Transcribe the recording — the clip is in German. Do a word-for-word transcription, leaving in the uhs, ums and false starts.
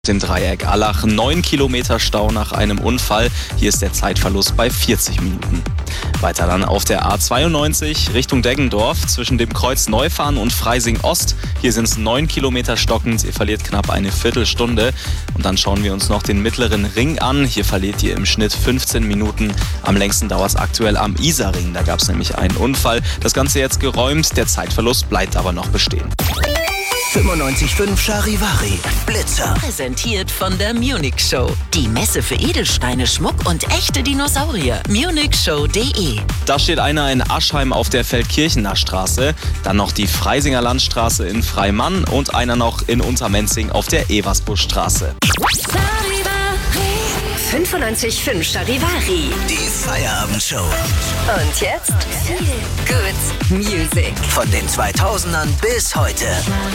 Dem Dreieck Allach neun Kilometer Stau nach einem Unfall. Hier ist der Zeitverlust bei vierzig Minuten. Weiter dann auf der A zweiundneunzig Richtung Deggendorf zwischen dem Kreuz Neufahren und Freising Ost. Hier sind es neun Kilometer stockend. Ihr verliert knapp eine Viertelstunde. Und dann schauen wir uns noch den mittleren Ring an. Hier verliert ihr im Schnitt fünfzehn Minuten. Am längsten dauert es aktuell am Isarring. Da gab es nämlich einen Unfall. Das Ganze jetzt geräumt. Der Zeitverlust bleibt aber noch bestehen. fünfundneunzig Komma fünf Charivari Blitzer. Präsentiert von der Munich Show. Die Messe für Edelsteine, Schmuck und echte Dinosaurier. munich show punkt de. Da steht einer in Aschheim auf der Feldkirchener Straße, dann noch die Freisinger Landstraße in Freimann und einer noch in Untermenzing auf der Eversbuschstraße. fünfundneunzig Komma fünf Charivari. Die Feierabendshow. Und jetzt Good Music. Von den zweitausendern bis heute.